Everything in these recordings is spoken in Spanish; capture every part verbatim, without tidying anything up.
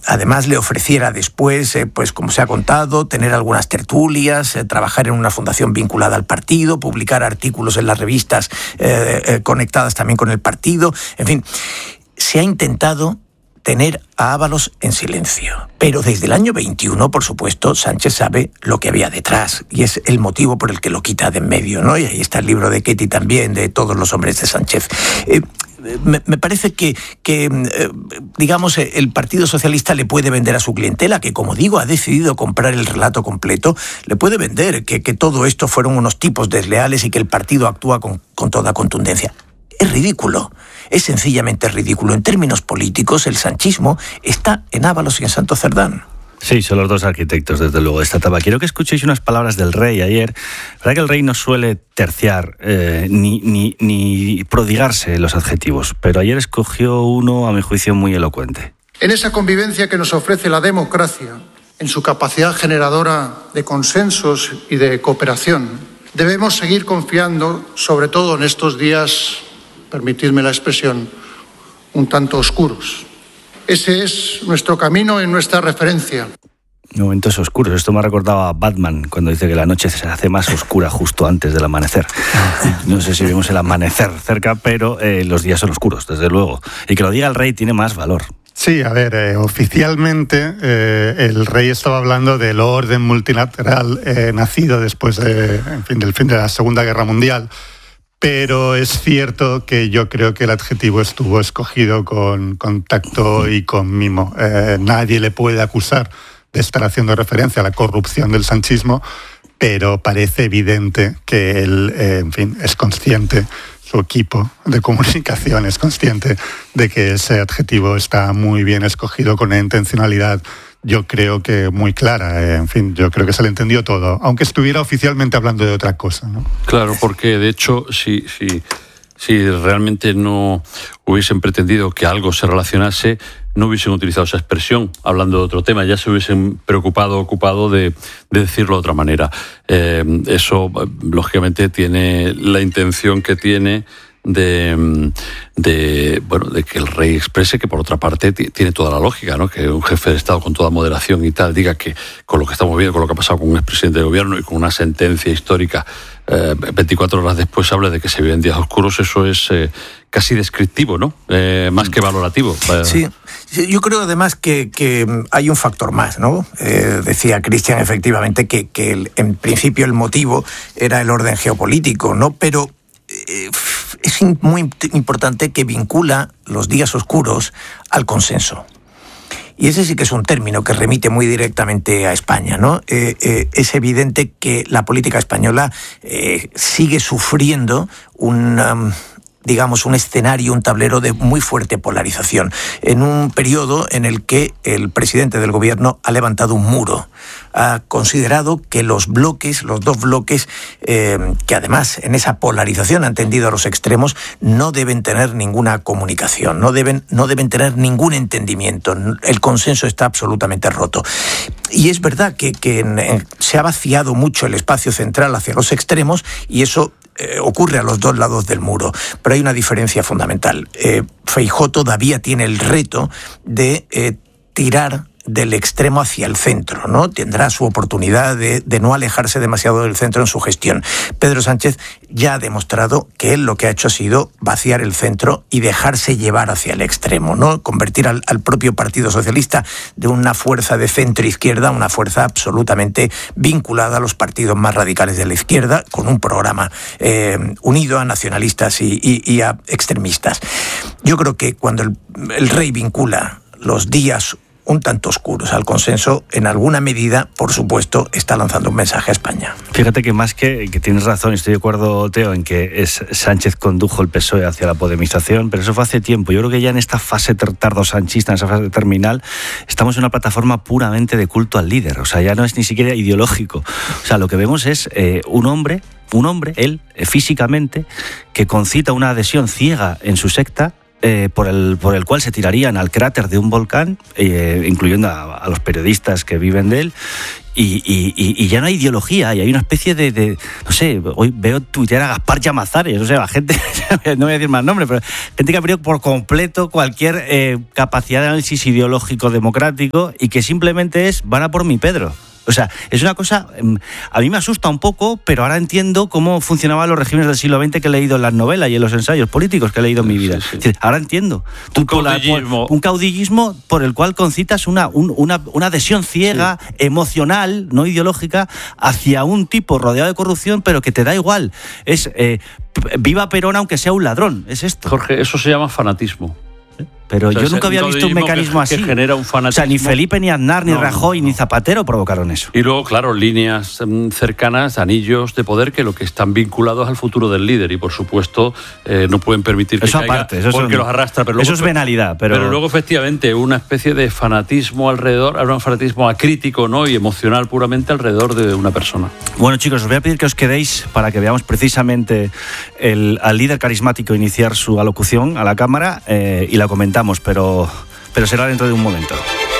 además le ofreciera después, eh, pues como se ha contado, tener algunas tertulias, eh, trabajar en una fundación vinculada al partido, publicar artículos en las revistas eh, eh, conectadas también con el partido. En fin, se ha intentado tener a Ábalos en silencio. Pero desde el año veintiuno, por supuesto, Sánchez sabe lo que había detrás y es el motivo por el que lo quita de en medio, ¿no? Y ahí está el libro de Ketty también, de todos los hombres de Sánchez. Eh, me, me parece que, que eh, digamos, el Partido Socialista le puede vender a su clientela, que como digo, ha decidido comprar el relato completo, le puede vender que, que todo esto fueron unos tipos desleales y que el partido actúa con, con toda contundencia. Es ridículo, es sencillamente ridículo. En términos políticos, el sanchismo está en Ábalos y en Santos Cerdán. Sí, son los dos arquitectos, desde luego, de esta etapa. Quiero que escuchéis unas palabras del rey ayer. La verdad que el rey no suele terciar eh, ni, ni, ni prodigarse los adjetivos, pero ayer escogió uno, a mi juicio, muy elocuente. En esa convivencia que nos ofrece la democracia, en su capacidad generadora de consensos y de cooperación, debemos seguir confiando, sobre todo en estos días, permitidme la expresión, un tanto oscuros. Ese es nuestro camino y nuestra referencia. Momentos oscuros. Esto me ha recordado a Batman, cuando dice que la noche se hace más oscura justo antes del amanecer. No sé si vemos el amanecer cerca, pero eh, los días son oscuros, desde luego. Y que lo diga el rey tiene más valor. Sí, a ver, eh, oficialmente eh, el rey estaba hablando del orden multilateral eh, nacido después de, en fin, del fin de la Segunda Guerra Mundial. Pero es cierto que yo creo que el adjetivo estuvo escogido con, con tacto y con mimo. Eh, nadie le puede acusar de estar haciendo referencia a la corrupción del sanchismo, pero parece evidente que él, eh, en fin, es consciente, su equipo de comunicación es consciente de que ese adjetivo está muy bien escogido con una intencionalidad, yo creo que muy clara. Eh, en fin, yo creo que se le entendió todo, aunque estuviera oficialmente hablando de otra cosa, ¿no? Claro, porque de hecho, si, si, si realmente no hubiesen pretendido que algo se relacionase, no hubiesen utilizado esa expresión hablando de otro tema, ya se hubiesen preocupado, ocupado de, de decirlo de otra manera. Eh, eso, lógicamente, tiene la intención que tiene de, de bueno de que el rey exprese, que por otra parte t- tiene toda la lógica, ¿no? Que un jefe de Estado con toda moderación y tal diga que con lo que estamos viendo, con lo que ha pasado con un expresidente de gobierno y con una sentencia histórica eh, veinticuatro horas después hable de que se viven días oscuros, eso es eh, casi descriptivo, ¿no? Eh, más que valorativo. Sí, yo creo además que, que hay un factor más, ¿no? Eh, decía Cristian efectivamente que, que el, en principio el motivo era el orden geopolítico, ¿no? Pero eh, es muy importante que vincula los días oscuros al consenso. Y ese sí que es un término que remite muy directamente a España, ¿no? Eh, eh, es evidente que la política española eh, sigue sufriendo un... Um, digamos, un escenario, un tablero de muy fuerte polarización, en un periodo en el que el presidente del gobierno ha levantado un muro, ha considerado que los bloques, los dos bloques, eh, que además en esa polarización han tendido a los extremos, no deben tener ninguna comunicación, no deben, no deben tener ningún entendimiento, el consenso está absolutamente roto. Y es verdad que, que en, en, se ha vaciado mucho el espacio central hacia los extremos y eso Eh, ocurre a los dos lados del muro, pero hay una diferencia fundamental. Eh, Feijóo todavía tiene el reto de eh, tirar del extremo hacia el centro, ¿no? Tendrá su oportunidad de, de no alejarse demasiado del centro en su gestión. Pedro Sánchez ya ha demostrado que él lo que ha hecho ha sido vaciar el centro y dejarse llevar hacia el extremo, ¿no? Convertir al, al propio Partido Socialista de una fuerza de centro-izquierda, una fuerza absolutamente vinculada a los partidos más radicales de la izquierda, con un programa eh, unido a nacionalistas y, y, y a extremistas. Yo creo que cuando el, el rey vincula los días un tanto oscuros al consenso, en alguna medida, por supuesto, está lanzando un mensaje a España. Fíjate que más que, que tienes razón, estoy de acuerdo, Teo, en que es, Sánchez condujo el P S O E hacia la podemización, pero eso fue hace tiempo. Yo creo que ya en esta fase tardo-sanchista, en esa fase terminal, estamos en una plataforma puramente de culto al líder, o sea, ya no es ni siquiera ideológico. O sea, lo que vemos es eh, un hombre, un hombre, él, eh, físicamente, que concita una adhesión ciega en su secta, Eh, por, el, por el cual se tirarían al cráter de un volcán, eh, incluyendo a, a los periodistas que viven de él, Y, y, y ya no hay ideología, y hay una especie de, de no sé, hoy veo tuitear a Gaspar Llamazares, o sea, la gente, no voy a decir más nombres, pero gente que ha perdido por completo cualquier eh, capacidad de análisis ideológico democrático y que simplemente es, van a por mi Pedro. O sea, es una cosa, a mí me asusta un poco, pero ahora entiendo cómo funcionaban los regímenes del siglo veinte que he leído en las novelas y en los ensayos políticos que he leído en mi vida. Sí, sí. Es decir, ahora entiendo. Un caudillismo. Un caudillismo por el cual concitas una, un, una, una adhesión ciega, sí. emocional, no ideológica, hacia un tipo rodeado de corrupción, pero que te da igual. Es eh, viva Perón aunque sea un ladrón, es esto. Jorge, eso se llama fanatismo. Pero o sea, yo nunca había visto un mecanismo que, así. Que genera un fanatismo. O sea, ni Felipe, ni Aznar, ni no, Rajoy, no, no. ni Zapatero provocaron eso. Y luego, claro, líneas cercanas, anillos de poder que lo que están vinculados al futuro del líder y, por supuesto, eh, no pueden permitir que eso caiga aparte, eso porque son, los arrastra. Pero eso luego, es venalidad. Pero... pero luego, efectivamente, una especie de fanatismo alrededor, un fanatismo acrítico, ¿no? Y emocional puramente alrededor de una persona. Bueno, chicos, os voy a pedir que os quedéis para que veamos precisamente el, al líder carismático iniciar su alocución a la Cámara eh, y la comentamos, pero... pero será dentro de un momento.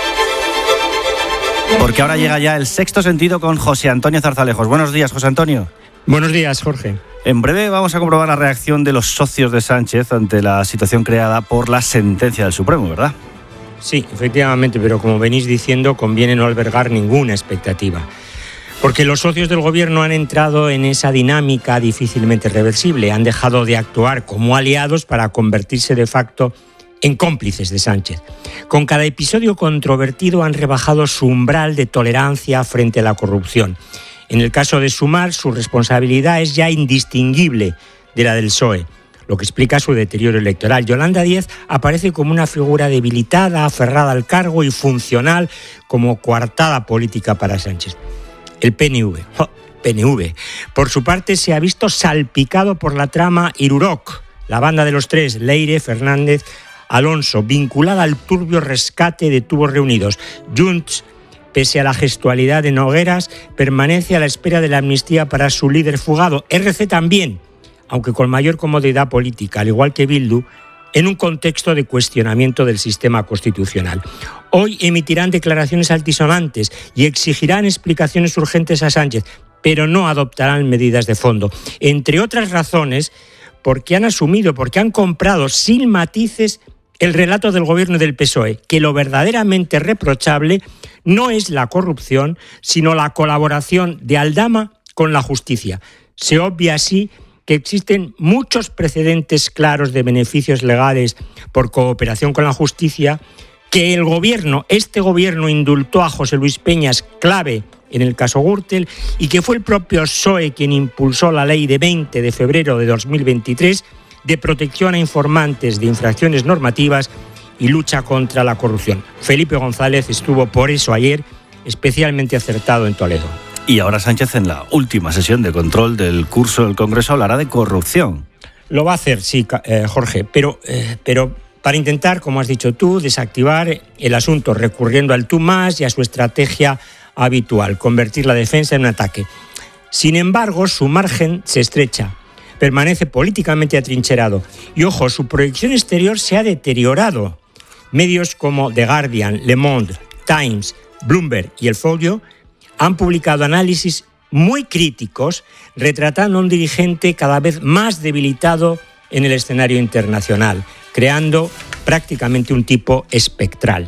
Porque ahora llega ya el Sexto Sentido con José Antonio Zarzalejos. Buenos días, José Antonio. Buenos días, Jorge. En breve vamos a comprobar la reacción de los socios de Sánchez ante la situación creada por la sentencia del Supremo, ¿verdad? Sí, efectivamente, pero como venís diciendo, conviene no albergar ninguna expectativa. Porque los socios del gobierno han entrado en esa dinámica difícilmente reversible. Han dejado de actuar como aliados para convertirse de facto en cómplices de Sánchez. Con cada episodio controvertido han rebajado su umbral de tolerancia frente a la corrupción. En el caso de Sumar, su responsabilidad es ya indistinguible de la del P S O E, lo que explica su deterioro electoral. Yolanda Díaz aparece como una figura debilitada, aferrada al cargo y funcional como coartada política para Sánchez. El P N V, oh, P N V, por su parte, se ha visto salpicado por la trama Iruroc, la banda de los tres, Leire, Fernández, Alonso, vinculada al turbio rescate de tubos reunidos. Junts, pese a la gestualidad de Nogueras, permanece a la espera de la amnistía para su líder fugado. R C también, aunque con mayor comodidad política, al igual que Bildu, en un contexto de cuestionamiento del sistema constitucional. Hoy emitirán declaraciones altisonantes y exigirán explicaciones urgentes a Sánchez, pero no adoptarán medidas de fondo. Entre otras razones, porque han asumido, porque han comprado sin matices el relato del gobierno del P S O E, que lo verdaderamente reprochable no es la corrupción, sino la colaboración de Aldama con la justicia. Se obvia así que existen muchos precedentes claros de beneficios legales por cooperación con la justicia, que el gobierno, este gobierno indultó a José Luis Peñas, clave en el caso Gürtel, y que fue el propio P S O E quien impulsó la ley de veinte de febrero de dos mil veintitrés de protección a informantes de infracciones normativas y lucha contra la corrupción. Felipe González estuvo por eso ayer especialmente acertado en Toledo. Y ahora Sánchez, en la última sesión de control del curso del Congreso, hablará de corrupción. Lo va a hacer, sí, eh, Jorge, pero, eh, pero para intentar, como has dicho tú, desactivar el asunto, recurriendo al tú más y a su estrategia habitual, convertir la defensa en un ataque. Sin embargo, su margen se estrecha, permanece políticamente atrincherado y, ojo, su proyección exterior se ha deteriorado. Medios como The Guardian, Le Monde, Times, Bloomberg y El Folio han publicado análisis muy críticos retratando a un dirigente cada vez más debilitado en el escenario internacional, creando prácticamente un tipo espectral.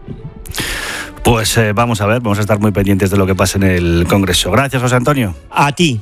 Pues eh, vamos a ver, vamos a estar muy pendientes de lo que pasa en el Congreso. Gracias, José Antonio. A ti.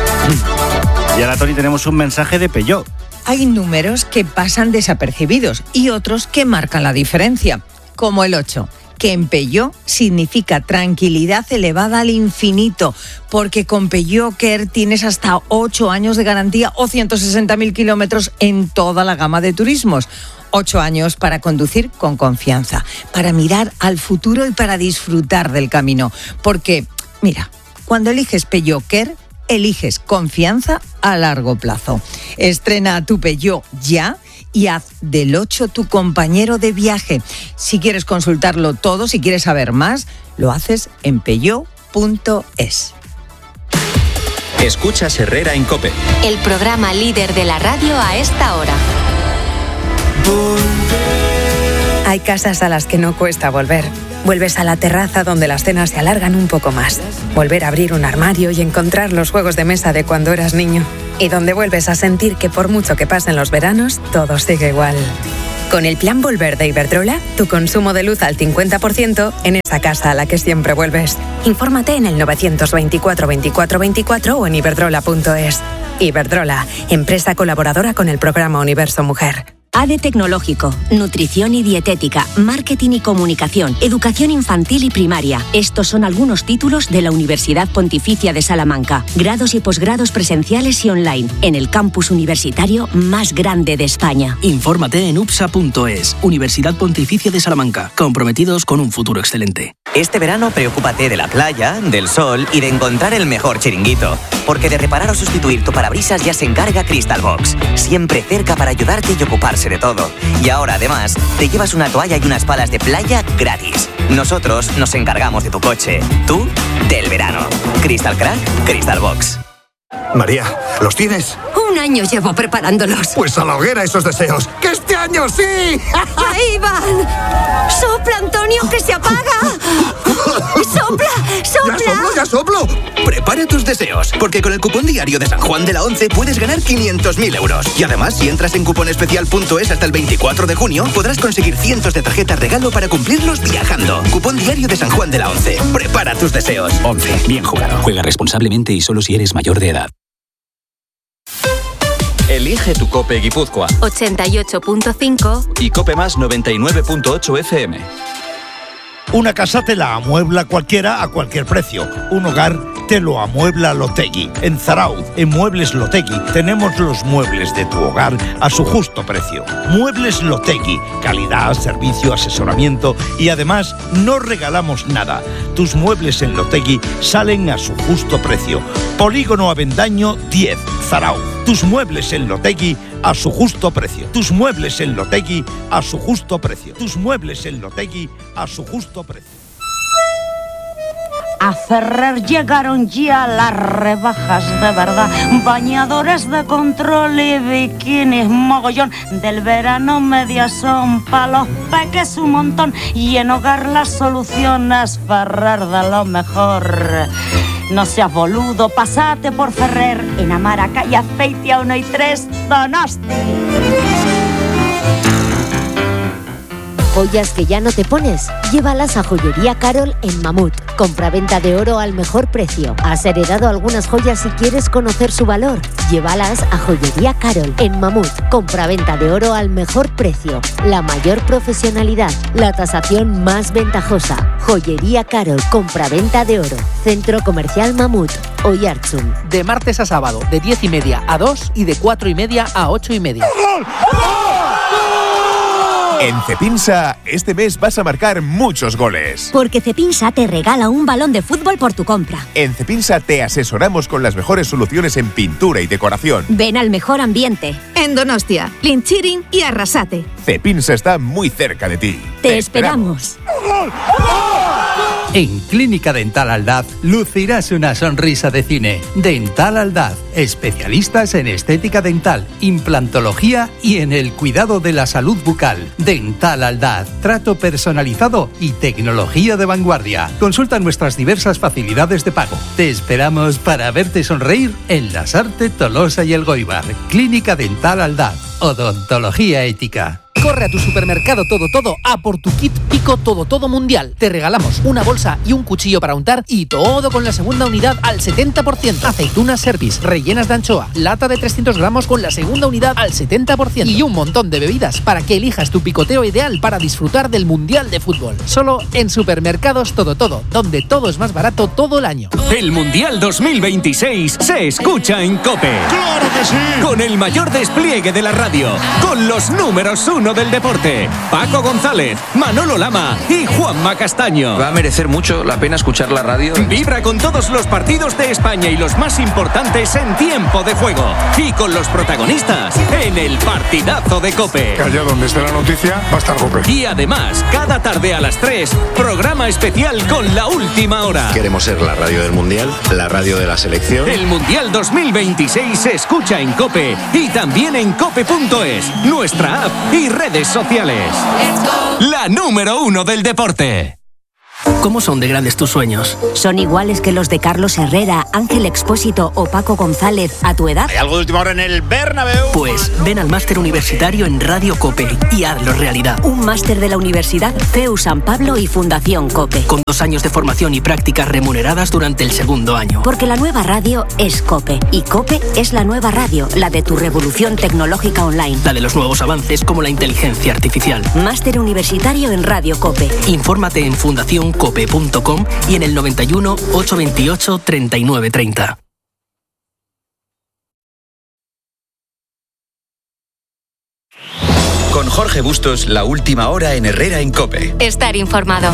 Y ahora, Toni, tenemos un mensaje de Peugeot. Hay números que pasan desapercibidos y otros que marcan la diferencia, como el ocho, que en Peugeot significa tranquilidad elevada al infinito, porque con Peugeot Care tienes hasta ocho años de garantía o ciento sesenta mil kilómetros en toda la gama de turismos. Ocho años para conducir con confianza, para mirar al futuro y para disfrutar del camino. Porque, mira, cuando eliges Peugeot Care, eliges confianza a largo plazo. Estrena tu Peugeot ya y haz del ocho tu compañero de viaje. Si quieres consultarlo todo, si quieres saber más, lo haces en peugeot punto es. Escuchas Herrera en COPE. El programa líder de la radio a esta hora. Hay casas a las que no cuesta volver. Vuelves a la terraza donde las cenas se alargan un poco más. Volver a abrir un armario y encontrar los juegos de mesa de cuando eras niño. Y donde vuelves a sentir que por mucho que pasen los veranos, todo sigue igual. Con el plan Volver de Iberdrola, tu consumo de luz al cincuenta por ciento en esa casa a la que siempre vuelves. Infórmate en el novecientos veinticuatro veinticuatro veinticuatro o en iberdrola punto es. Iberdrola, empresa colaboradora con el programa Universo Mujer. A D E Tecnológico, Nutrición y Dietética, Marketing y Comunicación, Educación Infantil y Primaria. Estos son algunos títulos de la Universidad Pontificia de Salamanca. Grados y posgrados presenciales y online, en el campus universitario más grande de España. Infórmate en upsa punto es. Universidad Pontificia de Salamanca, comprometidos con un futuro excelente. Este verano preocúpate de la playa, del sol y de encontrar el mejor chiringuito. Porque de reparar o sustituir tu parabrisas ya se encarga Crystal Box. Siempre cerca para ayudarte y ocuparse de todo. Y ahora además te llevas una toalla y unas palas de playa gratis. Nosotros nos encargamos de tu coche, tú del verano. Crystal Crack, Crystal Box. María, ¿los tienes? Un año llevo preparándolos. Pues a la hoguera esos deseos. ¡Que este año sí! ¡Ahí van! ¡Sopla, Antonio, que se apaga! ¡Sopla, sopla! ¡Ya soplo, ya soplo! Prepara tus deseos, porque con el cupón diario de San Juan de la Once puedes ganar quinientos mil euros. Y además, si entras en cuponespecial punto es hasta el veinticuatro de junio, podrás conseguir cientos de tarjetas regalo para cumplirlos viajando. Cupón diario de San Juan de la Once. Prepara tus deseos. Once. Bien jugado. Juega responsablemente y solo si eres mayor de edad. Elige tu Cope Guipúzcoa. ochenta y ocho punto cinco Y Cope Más noventa y nueve punto ocho F M. Una casa te la amuebla cualquiera a cualquier precio. Un hogar te lo amuebla Lotegui. En Zarauz, en Muebles Lotegui, tenemos los muebles de tu hogar a su justo precio. Muebles Lotegui, calidad, servicio, asesoramiento y además no regalamos nada. Tus muebles en Lotegui salen a su justo precio. Polígono Avendaño diez, Zarauz. Tus muebles en Lotegui a su justo precio. Tus muebles en Lotegui a su justo precio. Tus muebles en Lotegui a su justo precio. A Ferrer llegaron ya las rebajas de verdad. Bañadores de control y bikinis mogollón. Del verano medias son pa' los peques un montón. Y en hogar las soluciones Ferrer de lo mejor. No seas boludo, pasate por Ferrer. En Amara, calle Azpeitia uno y tres, Donosti. ¿Joyas que ya no te pones? Llévalas a Joyería Carol en Mamut. Compraventa de oro al mejor precio. ¿Has heredado algunas joyas y quieres conocer su valor? Llévalas a Joyería Carol en Mamut. Compraventa de oro al mejor precio. La mayor profesionalidad. La tasación más ventajosa. Joyería Carol. Compraventa de oro. Centro Comercial Mamut. Oiartzun. De martes a sábado, de diez y media a dos y de cuatro y media a ocho y media. En Cepinsa, este mes vas a marcar muchos goles. Porque Cepinsa te regala un balón de fútbol por tu compra. En Cepinsa te asesoramos con las mejores soluciones en pintura y decoración. Ven al mejor ambiente. En Donostia, Linchirin y Arrasate. Cepinsa está muy cerca de ti. Te, te esperamos. esperamos. En Clínica Dental Aldaz lucirás una sonrisa de cine. Dental Aldaz, especialistas en estética dental, implantología y en el cuidado de la salud bucal. Dental Aldaz, trato personalizado y tecnología de vanguardia. Consulta nuestras diversas facilidades de pago. Te esperamos para verte sonreír en Lasarte, Tolosa y El Goibar. Clínica Dental Aldaz, odontología ética. Corre a tu supermercado Todo Todo a por tu kit Pico Todo Todo Mundial. Te regalamos una bolsa y un cuchillo para untar y todo con la segunda unidad al setenta por ciento. Aceitunas Service rellenas de anchoa, lata de trescientos gramos con la segunda unidad al setenta por ciento. Y un montón de bebidas para que elijas tu picoteo ideal para disfrutar del Mundial de Fútbol. Solo en Supermercados Todo Todo, donde todo es más barato todo el año. El Mundial dos mil veintiséis se escucha en COPE. ¡Claro que sí! Con el mayor despliegue de la radio, con los números uno del deporte, Paco González, Manolo Lama y Juanma Castaño. Va a merecer mucho la pena escuchar la radio. Vibra con todos los partidos de España y los más importantes en tiempo de juego. Y con los protagonistas en el partidazo de COPE. Que allá donde esté la noticia va a estar COPE. Y además, cada tarde a las tres, programa especial con la última hora. Queremos ser la radio del Mundial, la radio de la selección. El Mundial dos mil veintiséis se escucha en COPE y también en cope punto es, nuestra app y redes sociales. La número uno del deporte. ¿Cómo son de grandes tus sueños? ¿Son iguales que los de Carlos Herrera, Ángel Expósito o Paco González a tu edad? ¿Hay algo de última hora en el Bernabéu? Pues ven al máster universitario en Radio COPE y hazlo realidad. Un máster de la Universidad C E U San Pablo y Fundación COPE. Con dos años de formación y prácticas remuneradas durante el segundo año. Porque la nueva radio es COPE. Y COPE es la nueva radio, la de tu revolución tecnológica online. La de los nuevos avances como la inteligencia artificial. Máster universitario en Radio COPE. Infórmate en fundación cope punto com y en el noventa y uno, ochocientos veintiocho, treinta y nueve treinta. Con Jorge Bustos, la última hora en Herrera en COPE. Estar informado.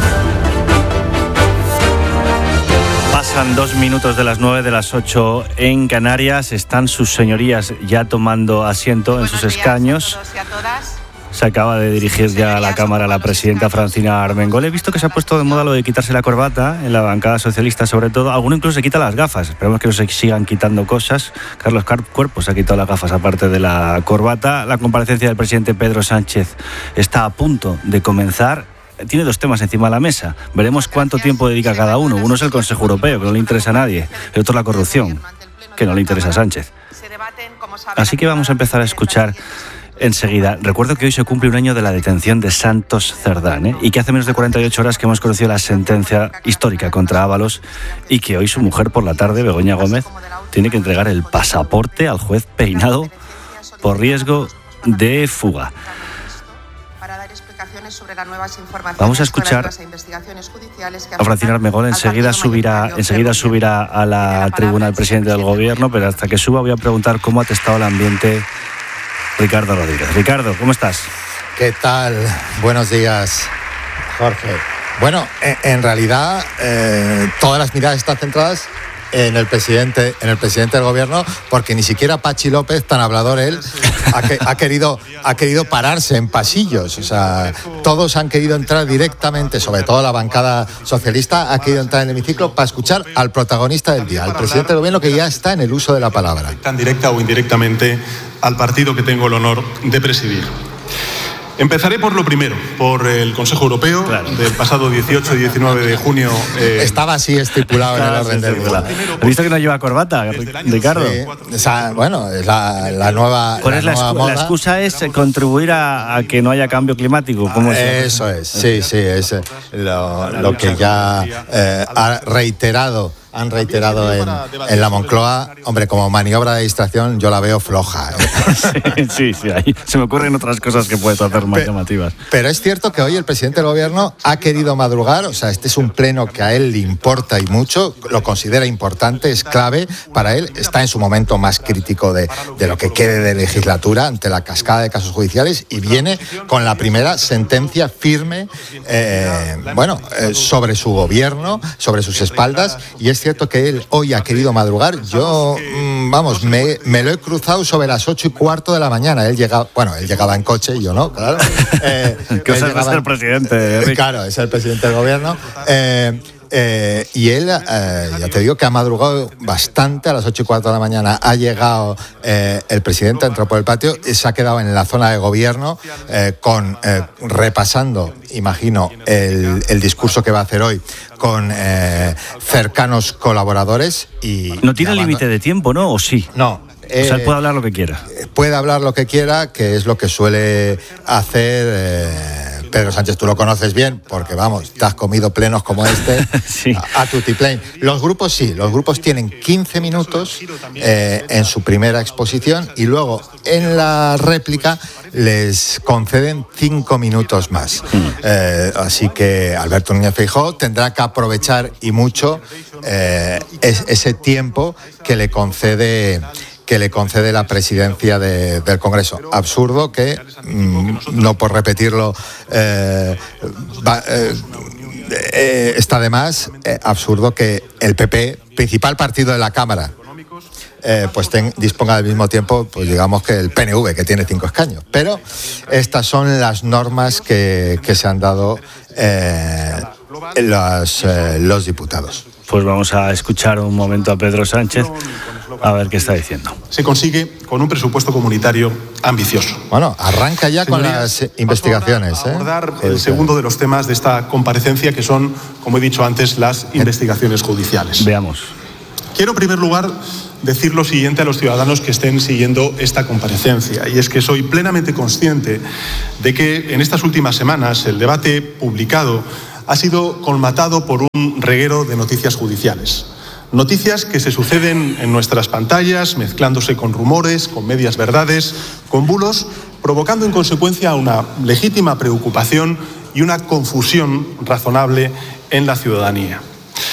Pasan dos minutos de las nueve, de las ocho en Canarias. Están sus señorías ya tomando asiento en sus escaños. Se acaba de dirigir ya a la Cámara la presidenta Francina Armengol. He visto que se ha puesto de moda lo de quitarse la corbata, en la bancada socialista sobre todo. Alguno incluso se quita las gafas. Esperemos que no se sigan quitando cosas. Carlos Cuerpo se ha quitado las gafas aparte de la corbata. La comparecencia del presidente Pedro Sánchez está a punto de comenzar. Tiene dos temas encima de la mesa. Veremos cuánto tiempo dedica cada uno. Uno es el Consejo Europeo, que no le interesa a nadie. El otro la corrupción, que no le interesa a Sánchez. Así que vamos a empezar a escuchar enseguida. Recuerdo que hoy se cumple un año de la detención de Santos Cerdán, ¿eh? Y que hace menos de cuarenta y ocho horas que hemos conocido la sentencia histórica contra Ábalos y que hoy su mujer por la tarde, Begoña Gómez, tiene que entregar el pasaporte al juez Peinado por riesgo de fuga. Vamos a escuchar a Francina Armengol. Enseguida subirá, enseguida subirá a la tribuna el presidente del gobierno, pero hasta que suba voy a preguntar cómo ha testado el ambiente Ricardo Rodríguez. Ricardo, ¿cómo estás? ¿Qué tal? Buenos días, Jorge. Bueno, en, en realidad eh, todas las miradas están centradas en el presidente, en el presidente del gobierno, porque ni siquiera Pachi López, tan hablador él, ha, que, ha querido ha querido pararse en pasillos. O sea, todos han querido entrar directamente, sobre todo la bancada socialista, ha querido entrar en el hemiciclo para escuchar al protagonista del día, al presidente del gobierno, que ya está en el uso de la palabra. Tan directa o indirectamente al partido que tengo el honor de presidir. Empezaré por lo primero, por el Consejo Europeo, claro, del pasado dieciocho y diecinueve de junio. Eh... Estaba así estipulado claro, en el orden del día. ¿Has visto que no lleva corbata, Ricardo? Sí. O sea, bueno, es la, la nueva, ¿Cuál la es la, nueva excu- moda? La excusa es contribuir a, a que no haya cambio climático. ¿Cómo es? Eso es, sí, sí, es lo, lo que ya eh, ha reiterado. Han reiterado en, en la Moncloa. Hombre, como maniobra de distracción yo la veo floja, ¿eh? Sí, sí, ahí se me ocurren otras cosas que puedes hacer más llamativas. Pero es cierto que hoy el presidente del gobierno ha querido madrugar. O sea, este es un pleno que a él le importa y mucho, lo considera importante, es clave para él. Está en su momento más crítico de, de lo que quede de legislatura ante la cascada de casos judiciales y viene con la primera sentencia firme eh, bueno, eh, sobre su gobierno, sobre sus espaldas, y es Es cierto que él hoy ha querido madrugar. Yo, vamos, me, me lo he cruzado sobre las ocho y cuarto de la mañana. Él llegaba, bueno, él llegaba en coche y yo no, claro. Eh, que es el presidente, Rick. Claro, es el presidente del gobierno. Eh, Eh, y él, eh, ya te digo que ha madrugado bastante. A las ocho y cuarto de la mañana ha llegado eh, el presidente, entró por el patio y se ha quedado en la zona de gobierno eh, con eh, repasando, imagino, el, el discurso que va a hacer hoy con eh, cercanos colaboradores. Y no tiene límite de tiempo, ¿no? ¿O sí? No. Eh, o sea, él puede hablar lo que quiera. Puede hablar lo que quiera, que es lo que suele hacer eh, Pedro Sánchez. Tú lo conoces bien, porque vamos, te has comido plenos como este sí. a, a tutiplén. Los grupos sí, los grupos tienen quince minutos eh, en su primera exposición y luego en la réplica les conceden cinco minutos más. Mm. Eh, así que Alberto Núñez Feijóo tendrá que aprovechar y mucho eh, es, ese tiempo que le concede que le concede la presidencia de, del Congreso. Absurdo que, mmm, no por repetirlo, eh, va, eh, eh, está de más, eh, absurdo que el P P, principal partido de la Cámara, Eh, pues ten, disponga del mismo tiempo, pues digamos que el P N V, que tiene cinco escaños. Pero estas son las normas que, que se han dado eh, los, eh, los diputados. Pues vamos a escuchar un momento a Pedro Sánchez a ver qué está diciendo. Se consigue con un presupuesto comunitario ambicioso. Bueno, arranca ya con Señorías, las investigaciones. Paso a abordar ¿eh? el segundo de los temas de esta comparecencia, que son, como he dicho antes, las investigaciones judiciales. Veamos. Quiero, en primer lugar, decir lo siguiente a los ciudadanos que estén siguiendo esta comparecencia, y es que soy plenamente consciente de que en estas últimas semanas el debate publicado ha sido colmatado por un reguero de noticias judiciales. Noticias que se suceden en nuestras pantallas, mezclándose con rumores, con medias verdades, con bulos, provocando en consecuencia una legítima preocupación y una confusión razonable en la ciudadanía.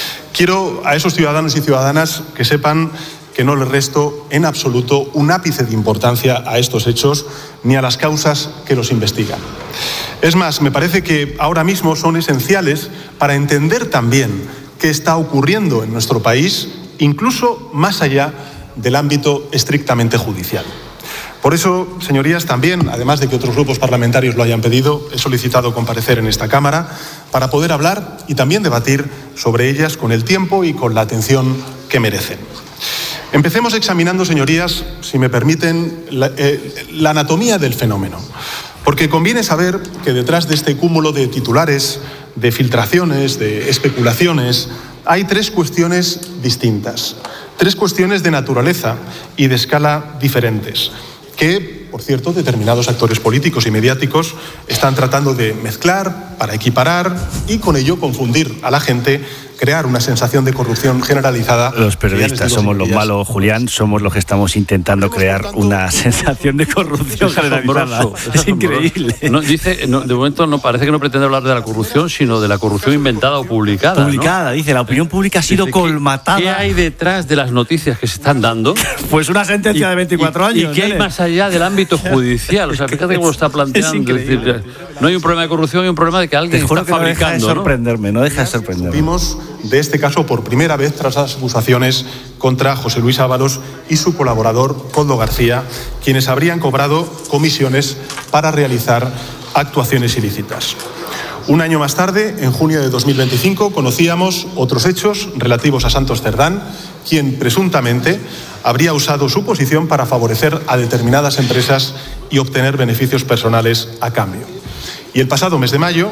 Quiero a esos ciudadanos y ciudadanas que sepan que no les resto en absoluto un ápice de importancia a estos hechos ni a las causas que los investigan. Es más, me parece que ahora mismo son esenciales para entender también qué está ocurriendo en nuestro país, incluso más allá del ámbito estrictamente judicial. Por eso, señorías, también, además de que otros grupos parlamentarios lo hayan pedido, he solicitado comparecer en esta Cámara para poder hablar y también debatir sobre ellas con el tiempo y con la atención que merecen. Empecemos examinando, señorías, si me permiten, la, eh, la anatomía del fenómeno. Porque conviene saber que detrás de este cúmulo de titulares, de filtraciones, de especulaciones, hay tres cuestiones distintas. Tres cuestiones de naturaleza y de escala diferentes, que, por cierto, determinados actores políticos y mediáticos están tratando de mezclar para equiparar y con ello confundir a la gente, crear una sensación de corrupción generalizada. Los periodistas somos los malos, Julián, somos los que estamos intentando crear una sensación de corrupción generalizada. Es increíble. No, dice, no, de momento no parece que no pretende hablar de la corrupción, sino de la corrupción inventada o publicada. Publicada, ¿no? Dice, la opinión pública ha sido dice, colmatada. ¿Qué hay detrás de las noticias que se están dando? Pues una sentencia y, de veinticuatro y, años. ¿Y qué hay más allá del ámbito judicial? O sea, fíjate cómo lo está planteando. Es decir, no hay un problema de corrupción, hay un problema de que alguien está que fabricando. No deja de sorprenderme, no deja de sorprenderme. Vimos de este caso por primera vez tras las acusaciones contra José Luis Ábalos y su colaborador Koldo García, quienes habrían cobrado comisiones para realizar actuaciones ilícitas. Un año más tarde, en junio de dos mil veinticinco, conocíamos otros hechos relativos a Santos Cerdán, quien presuntamente habría usado su posición para favorecer a determinadas empresas y obtener beneficios personales a cambio. Y el pasado mes de mayo,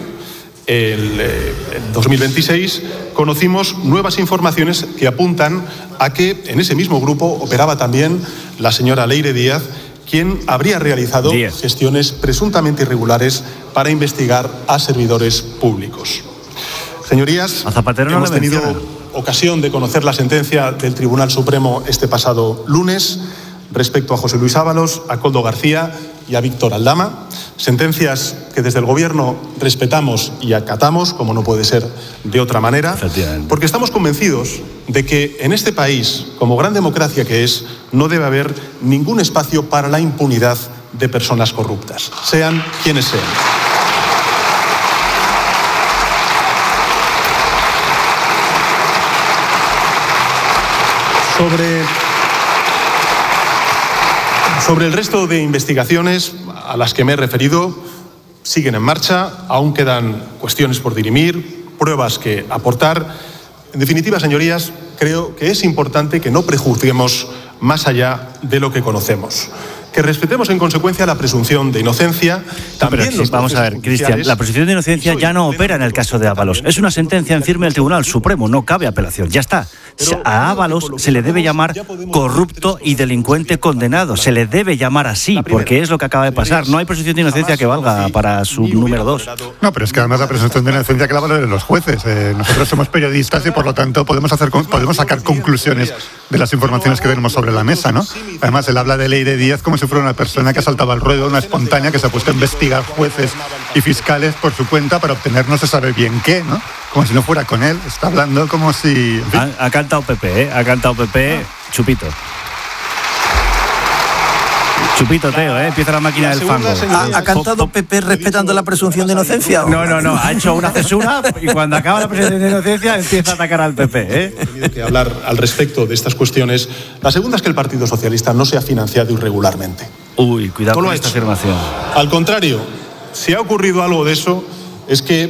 el eh, dos mil veintiséis, conocimos nuevas informaciones que apuntan a que en ese mismo grupo operaba también la señora Leire Díaz, quien habría realizado Díaz. gestiones presuntamente irregulares para investigar a servidores públicos. Señorías, a Zapatero no hemos le tenido menciona. ocasión de conocer la sentencia del Tribunal Supremo este pasado lunes respecto a José Luis Ábalos, a Koldo García y a Víctor Aldama, sentencias que desde el Gobierno respetamos y acatamos, como no puede ser de otra manera, porque estamos convencidos de que en este país, como gran democracia que es, no debe haber ningún espacio para la impunidad de personas corruptas, sean quienes sean. Sobre... Sobre el resto de investigaciones a las que me he referido, siguen en marcha, aún quedan cuestiones por dirimir, pruebas que aportar. En definitiva, señorías, creo que es importante que no prejuzguemos más allá de lo que conocemos. Que respetemos en consecuencia la presunción de inocencia. También Pero sí, vamos a ver, Cristian, la presunción de inocencia ya no opera en el caso de Ábalos. Es una sentencia en firme del Tribunal Supremo, no cabe apelación, ya está. A Ábalos se le debe llamar corrupto y delincuente condenado, se le debe llamar así, porque es lo que acaba de pasar. No hay presunción de inocencia que valga para su número dos. No, pero es que además la presunción de inocencia que la valoren los jueces. Eh, nosotros somos periodistas y por lo tanto podemos hacer podemos sacar conclusiones de las informaciones que tenemos sobre la mesa, ¿no? Además, él habla de Leire Díaz como si fuera una persona que saltaba al ruedo, una espontánea que se ha puesto a investigar jueces y fiscales por su cuenta para obtener no se sabe bien qué, ¿no? Como si no fuera con él. Está hablando como si... En fin. ha, ha cantado Pepe, ¿eh? Ha cantado Pepe, ah. Chupito. Chupito, Teo, ¿eh? Empieza la máquina la del fango. ¿Ha, ¿Ha cantado Pepe respetando la presunción de inocencia? No, no, no. Ha hecho una cesura y cuando acaba la presunción de inocencia empieza a atacar al P P, ¿eh? He tenido que hablar al respecto de estas cuestiones. La segunda es que el Partido Socialista no se ha financiado irregularmente. Uy, cuidado con esta afirmación. Al contrario, si ha ocurrido algo de eso, es que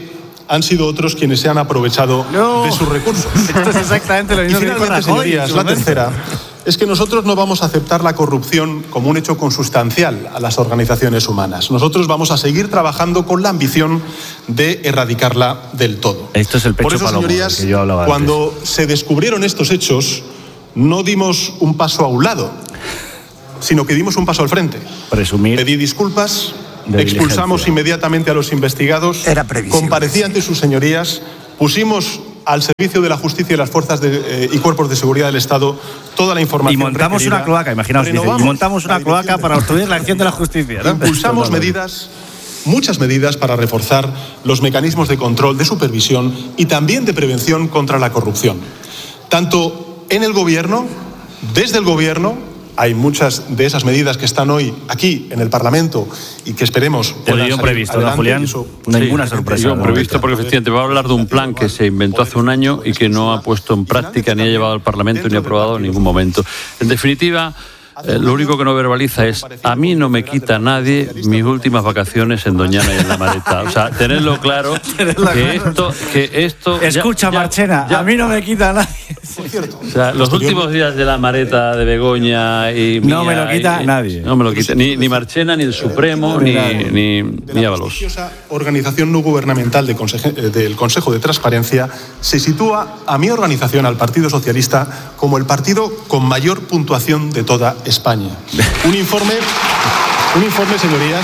han sido otros quienes se han aprovechado no. de sus recursos. Esto es exactamente lo mismo. Y finalmente, señorías, la tercera es que nosotros no vamos a aceptar la corrupción como un hecho consustancial a las organizaciones humanas. Nosotros vamos a seguir trabajando con la ambición de erradicarla del todo. Esto es el pecho Por eso, palomo, señorías, que yo hablaba cuando antes. se descubrieron estos hechos, no dimos un paso a un lado, sino que dimos un paso al frente. Presumir. Pedí disculpas, expulsamos inmediatamente a los investigados, Era previsible. comparecí ante sus señorías, pusimos al servicio de la justicia y las fuerzas de, eh, y cuerpos de seguridad del Estado toda la información Y montamos requerida. una cloaca, imaginaos, dice, y montamos una cloaca para obstruir la acción de la justicia, ¿no? Impulsamos medidas, muchas medidas para reforzar los mecanismos de control, de supervisión y también de prevención contra la corrupción. Tanto en el Gobierno, desde el Gobierno, hay muchas de esas medidas que están hoy aquí en el Parlamento y que esperemos puedan salir previsto, ¿no, Julián? Eso, Ninguna sí, sorpresa. Yo previsto porque efectivamente va a hablar de un plan que se inventó hace un año y que no ha puesto en práctica ni ha llevado al Parlamento ni ha aprobado en ningún momento. En definitiva, eh, lo único que no verbaliza es: a mí no me quita nadie mis últimas vacaciones en Doñana y en La Mareta. O sea, tenerlo claro que esto, que esto. Escucha, ya, Marchena, ya, a mí no me quita nadie. Por cierto, o sea, los últimos días de La Mareta, de Begoña y no mía, me lo quita y, nadie. No me lo quita ni, ni Marchena, ni el Supremo, ni, ni, ni Ábalos. La organización no gubernamental de conseje, del Consejo de Transparencia se sitúa a mi organización, al Partido Socialista, como el partido con mayor puntuación de toda España. Un informe, un informe, señorías.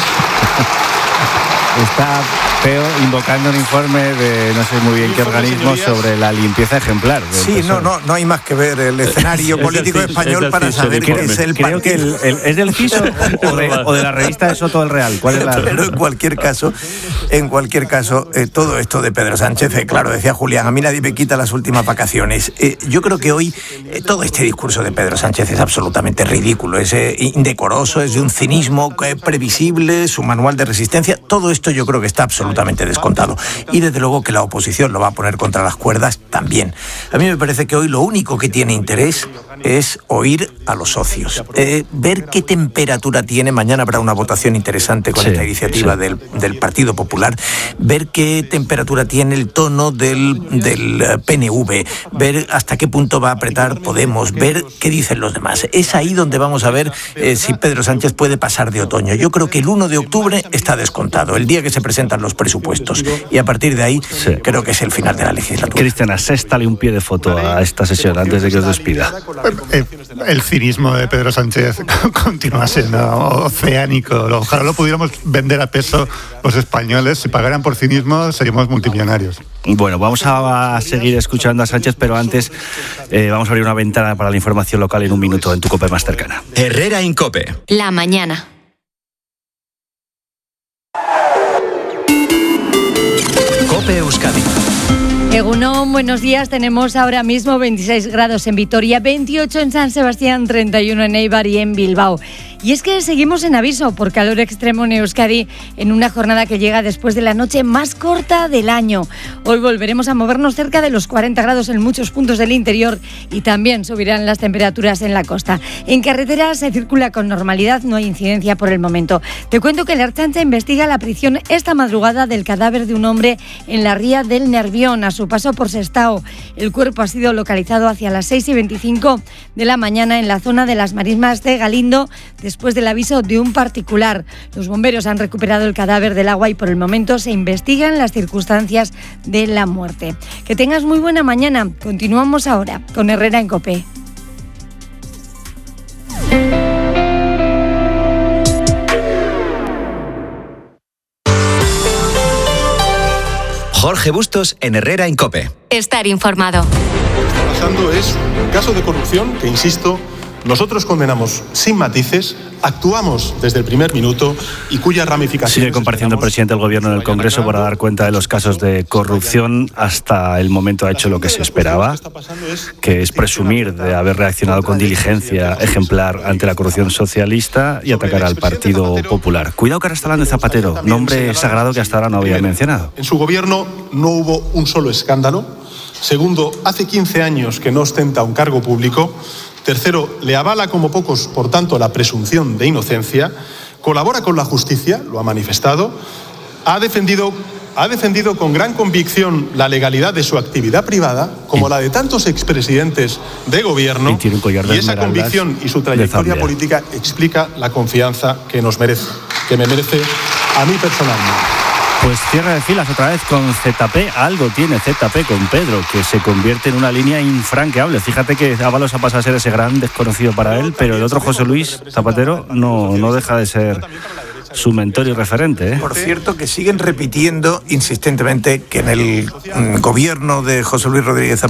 Está Peo invocando un informe de no sé muy bien qué organismo sobre la limpieza ejemplar. Sí, no, no, no hay más que ver el escenario político es español para saber qué es el Creo que el, el, es del C I S O o de, o de la revista de Soto del Real. ¿Cuál es la? Pero en cualquier caso, en cualquier caso, eh, todo esto de Pedro Sánchez, eh, claro, decía Julián, a mí nadie me quita las últimas vacaciones. Eh, yo creo que hoy eh, todo este discurso de Pedro Sánchez es absolutamente ridículo, es eh, indecoroso, es de un cinismo eh, previsible, su manual de resistencia, todo esto yo creo que está absolutamente descontado. Y desde luego que la oposición lo va a poner contra las cuerdas también. A mí me parece que hoy lo único que tiene interés es oír a los socios, eh, ver qué temperatura tiene. Mañana habrá una votación interesante con sí, esta iniciativa sí. del, del Partido Popular, ver qué temperatura tiene el tono del, del P N V, ver hasta qué punto va a apretar Podemos, ver qué dicen los demás. Es ahí donde vamos a ver eh, si Pedro Sánchez puede pasar de otoño. Yo creo que el uno de octubre está descontado, el día que se presentan los presupuestos, y a partir de ahí sí. creo que es el final de la legislatura. Cristian, aséstale un pie de foto a esta sesión antes de que os despida. Eh, el cinismo de Pedro Sánchez continúa siendo oceánico. Ojalá lo pudiéramos vender a peso los españoles. Si pagaran por cinismo, seríamos multimillonarios. Bueno, vamos a seguir escuchando a Sánchez, pero antes eh, vamos a abrir una ventana para la información local en un minuto en tu COPE más cercana. Herrera en COPE. La mañana. COPE Euskadi. Egunon, buenos días. Tenemos ahora mismo veintiséis grados en Vitoria, veintiocho en San Sebastián, treinta y uno en Eibar y en Bilbao. Y es que seguimos en aviso por calor extremo en Euskadi en una jornada que llega después de la noche más corta del año. Hoy volveremos a movernos cerca de los cuarenta grados en muchos puntos del interior y también subirán las temperaturas en la costa. En carreteras se circula con normalidad, no hay incidencia por el momento. Te cuento que la Ertzaintza investiga la aparición esta madrugada del cadáver de un hombre en la ría del Nervión, a su paso por Sestao. El cuerpo ha sido localizado hacia las seis y veinticinco de la mañana en la zona de las marismas de Galindo, después del aviso de un particular. Los bomberos han recuperado el cadáver del agua y por el momento se investigan las circunstancias de la muerte. Que tengas muy buena mañana. Continuamos ahora con Herrera en COPE. Jorge Bustos en Herrera en COPE. Estar informado. Lo que está pasando es un caso de corrupción que, insisto, nosotros condenamos sin matices, actuamos desde el primer minuto y cuya ramificación... Sigue compareciendo el presidente del Gobierno en el Congreso para dar cuenta de los casos de corrupción. Hasta el momento ha hecho lo que se esperaba, que es presumir de haber reaccionado con diligencia ejemplar ante la corrupción socialista y atacar al Partido Popular. Cuidado que ahora está hablando de Zapatero, nombre sagrado que hasta ahora no había mencionado. En su gobierno no hubo un solo escándalo. Segundo, hace quince años que no ostenta un cargo público. Tercero, le avala como pocos, por tanto, la presunción de inocencia. Colabora con la justicia, lo ha manifestado. Ha defendido ha defendido con gran convicción la legalidad de su actividad privada, como la de tantos expresidentes de gobierno, y, tiene un collar de y esa convicción y su trayectoria política explica la confianza que nos merece, que me merece a mí personalmente. Pues cierre de filas otra vez con Z P. Algo tiene Z P con Pedro, que se convierte en una línea infranqueable. Fíjate que Ábalos ha pasado a ser ese gran desconocido para él, pero el otro José Luis Zapatero no, no deja de ser su mentor y referente, ¿eh? Por cierto, que siguen repitiendo insistentemente que en el mm, gobierno de José Luis Rodríguez Zapatero